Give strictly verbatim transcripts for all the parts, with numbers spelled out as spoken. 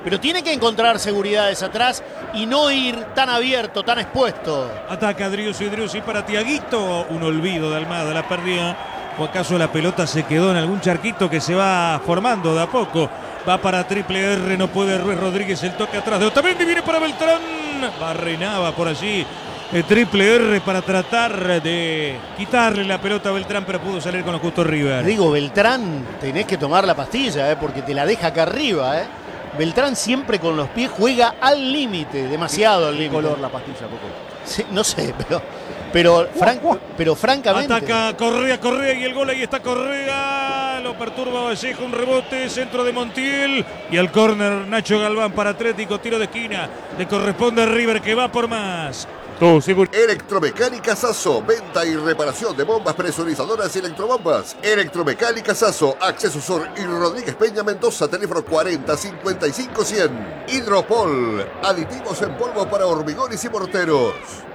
pero tiene que encontrar seguridades atrás y no ir tan abierto, tan expuesto. Ataca Driussi, Driussi para Tiaguito, un olvido de Almada, la perdía. ¿O acaso la pelota se quedó en algún charquito que se va formando de a poco? Va para Triple R, no puede Ruiz Rodríguez, el toque atrás de Otamendi, viene para Beltrán. Barrenaba por allí el Triple R para tratar de quitarle la pelota a Beltrán, pero pudo salir con lo justo River. Digo, Beltrán, tenés que tomar la pastilla, ¿eh? Porque te la deja acá arriba. ¿eh? Beltrán siempre con los pies juega al límite, demasiado al límite. color la pastilla, Coco? Sí, no sé, pero, pero, fran, pero francamente... Ataca Correa, Correa y el gol, ahí está Correa, lo perturba Vallejo, un rebote, centro de Montiel y al córner Nacho Galván para Atlético, tiro de esquina, le corresponde a River que va por más. Electromecánica Sasso, venta y reparación de bombas presurizadoras y electrobombas. Electromecánica Sasso, Acceso Sur y Rodríguez Peña Mendoza, teléfono cuarenta cincuenta y cinco cien. Hidropol, aditivos en polvo para hormigones y morteros.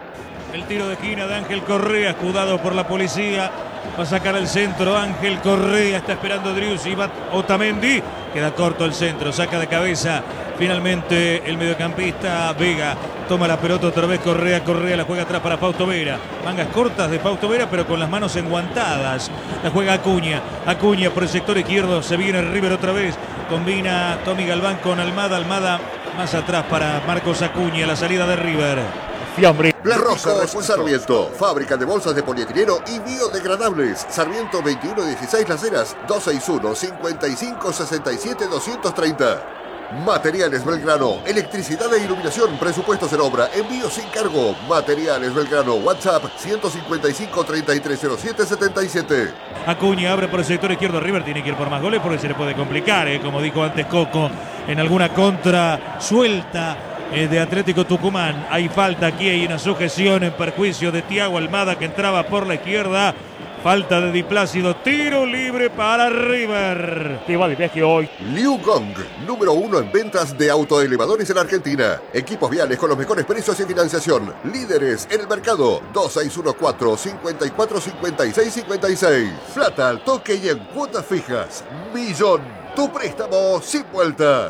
El tiro de esquina de Ángel Correa, escudado por la policía. Va a sacar el centro Ángel Correa, está esperando Driussi, va Otamendi, queda corto el centro, saca de cabeza finalmente el mediocampista Vega, toma la pelota otra vez Correa, Correa la juega atrás para Fausto Vera, mangas cortas de Fausto Vera pero con las manos enguantadas, la juega Acuña, Acuña por el sector izquierdo, se viene River otra vez, combina Tommy Galván con Almada, Almada más atrás para Marcos Acuña, la salida de River. Fiambre. La Rosa de Sarmiento, fábrica de bolsas de polietileno y biodegradables. Sarmiento veintiuno dieciséis Las Heras, dos seis uno, cinco cinco, seis siete, dos tres cero. Materiales Belgrano, electricidad e iluminación, presupuestos en obra, envío sin cargo. Materiales Belgrano, WhatsApp ciento cincuenta y cinco, treinta y tres cero siete, setenta y siete. Acuña abre por el sector izquierdo, River tiene que ir por más goles porque se le puede complicar, ¿eh? Como dijo antes Coco, en alguna contra suelta de Atlético Tucumán. Hay falta aquí, hay una sujeción en perjuicio de Thiago Almada que entraba por la izquierda. Falta de Di Plácido, tiro libre para River. Hoy. Liu Gong, número uno en ventas de autoelevadores en Argentina. Equipos viales con los mejores precios y financiación. Líderes en el mercado. dos seis uno cuatro, cinco cuatro, cinco seis cinco seis. Plata al toque y en cuotas fijas. Millón. Tu préstamo sin vueltas.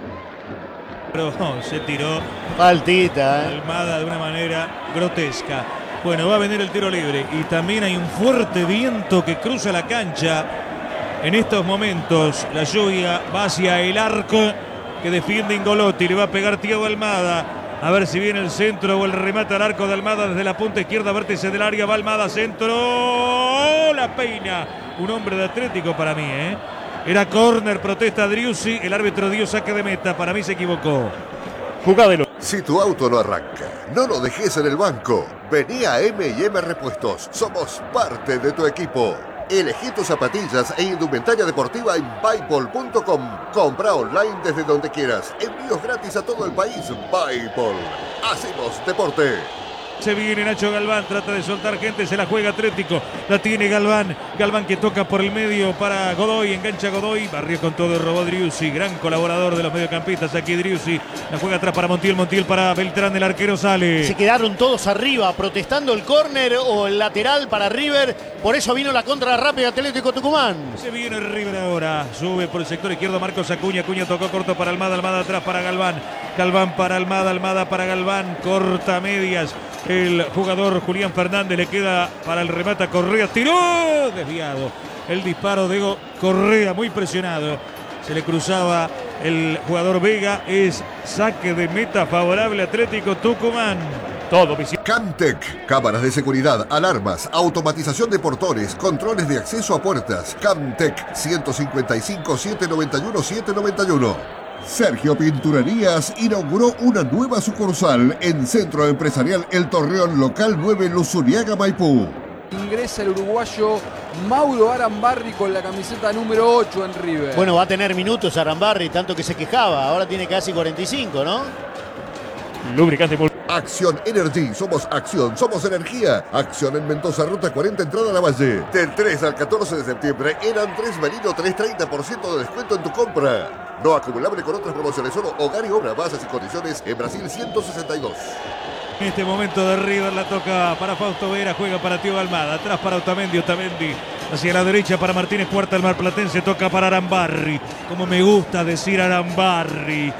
Pero se tiró Faltita, ¿eh? Almada de una manera grotesca. Bueno, va a venir el tiro libre y también hay un fuerte viento que cruza la cancha. En estos momentos la lluvia va hacia el arco que defiende Ingolotti. Le va a pegar Thiago Almada. A ver si viene el centro o el remate al arco de Almada desde la punta izquierda, vértice del área. Va Almada, centro. ¡Oh! La peina. Un hombre de Atlético para mí, ¿eh? Era córner, protesta Driussi. El árbitro dio saque de meta. Para mí se equivocó. Jugádelo. Si tu auto no arranca, no lo dejes en el banco. Vení a eme y eme Repuestos. Somos parte de tu equipo. Elegí tus zapatillas e indumentaria deportiva en Buypol punto com. Compra online desde donde quieras. Envíos gratis a todo el país. Buypol. Hacemos deporte. Se viene Nacho Galván, trata de soltar gente, se la juega Atlético, la tiene Galván, Galván que toca por el medio para Godoy, engancha Godoy, barrió con todo, robó Driussi, gran colaborador de los mediocampistas aquí Driussi, la juega atrás para Montiel, Montiel para Beltrán, el arquero sale. Se quedaron todos arriba protestando el córner o el lateral para River, por eso vino la contra rápida Atlético Tucumán. Se viene River ahora, sube por el sector izquierdo Marcos Acuña, Acuña tocó corto para Almada, Almada atrás para Galván, Galván para Almada, Almada para Galván, corta medias. El jugador Julián Fernández le queda para el remate a Correa. Tiró, desviado. El disparo de Correa, muy presionado. Se le cruzaba el jugador Vega. Es saque de meta favorable Atlético Tucumán. Todo. Camtec, cámaras de seguridad, alarmas, automatización de portones, controles de acceso a puertas. Camtec, ciento cincuenta y cinco, setecientos noventa y uno, setecientos noventa y uno. Sergio Pinturerías inauguró una nueva sucursal en Centro Empresarial El Torreón, local nueve, Luzuriaga, Maipú. Ingresa el uruguayo Mauro Arambarri con la camiseta número ocho en River. Bueno, va a tener minutos Arambarri, tanto que se quejaba. Ahora tiene casi cuarenta y cinco, ¿no? Lubricante. Acción Energy, somos acción, somos energía. Acción en Mendoza, ruta cuarenta, entrada a la Valle. Del tres al catorce de septiembre, en Andrés Merino, tres treinta por ciento de descuento en tu compra. No acumulable con otras promociones, solo hogar y obra, bases y condiciones en Brasil ciento sesenta y dos. En este momento de River la toca para Fausto Vera, juega para Thiago Almada, atrás para Otamendi, Otamendi hacia la derecha para Martínez Cuarta, el marplatense toca para Arambarri, como me gusta decir Arambarri.